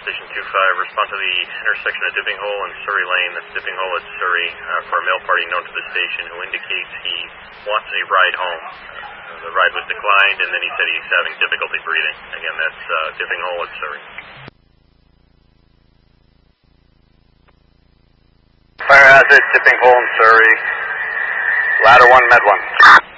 Station 25, respond to the intersection of Dipping Hole and Surrey Lane. That's Dipping Hole at Surrey for a male party known to the station who indicates he wants a ride home. The ride was declined, and then he said he's having difficulty breathing. Again, that's Dipping Hole at Surrey. Fire hazard, Dipping Hole in Surrey. Ladder 1, Med 1.